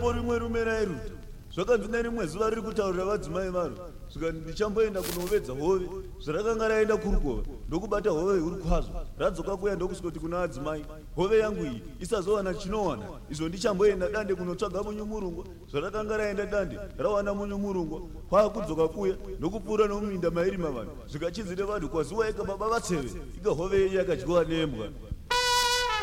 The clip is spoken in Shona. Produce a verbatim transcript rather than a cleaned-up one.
musango rimwe rume rairuta zvakanzi nerimwe zuva riri kutaurira vadzimai varo saka ndichamboenda kunovedza hove zvarakanga raenda kurukova ndokubata hove uri kwazvo radzoka kuya ndokuswoti kuna adzimai hove yangu iyi isazowana chinowana izvo ndichamboenda dande kunotsvaga munyumurungwa zvarakanga raenda dande rawana munyumurungwa kwaakudzoka kuya ndokupfuura nomuminda mairi mavanhu zvikachizire vanhu kwazuva ika baba vatseve ika hove yenyu yakadyiwa nembwa